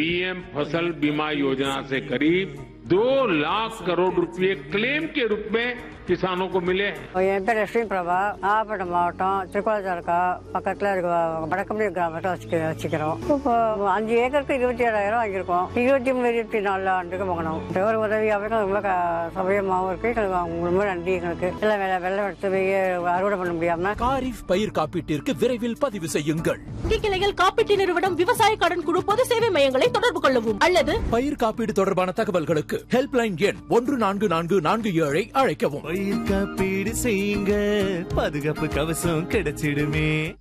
PM फसल बीमा योजना से करीब 2 लाख करोड़ रुपए क्लेम के रूप में किसानों को मिले हैं। என் பேர் லட்சுமி பிரபா, நாகப்பட்டினம் மாவட்டம் திருக்கோளத்தாலுக்கா பக்கத்தில் இருக்க வடக்கம்பி கிராமத்தை வச்சுக்கிறோம். இப்போ 5 ஏக்கருக்கு 27,000 வாங்கியிருக்கோம். 23-24 ஆண்டுக்கு வாங்கணும். ஒரு உதவியாகவே ரொம்ப சௌகரியமாகவும் இருக்கு. எங்களுக்கு ரொம்ப நன்றி. எங்களுக்கு எல்லாம் வெள்ளம் எடுத்து போய் அறுவடை பண்ண முடியாம. காரிஃப் பயிர் காப்பீட்டிற்கு விரைவில் பதிவு செய்யுங்கள். கிளைகள் காப்பீட்டு நிறுவனம் விவசாய கடன் குழு பொது சேவை மையங்களை தொடர்பு கொள்ளவும் அல்லது பயிர் காப்பீடு தொடர்பான தகவல்களுக்கு ஹெல்ப்லைன் எண் 144447 அழைக்கவும். பயிர் காப்பீடு செய்யுங்க, பாதுகாப்பு கவசம் கிடைச்சிடுமே.